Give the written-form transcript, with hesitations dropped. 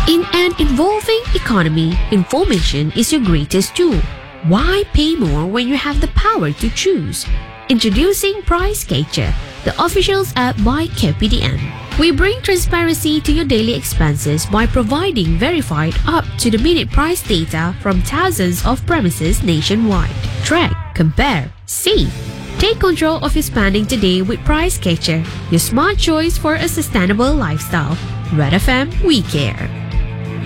In an evolving economy, information is your greatest tool. Why pay more when you have the power to choose? Introducing Price Catcher, the officials app by KPDN. We bring transparency to your daily expenses by providing verified up-to-the-minute price data from thousands of premises nationwide. Track, compare, save. Take control of your spending today with Price Catcher, your smart choice for a sustainable lifestyle. Red FM, we care.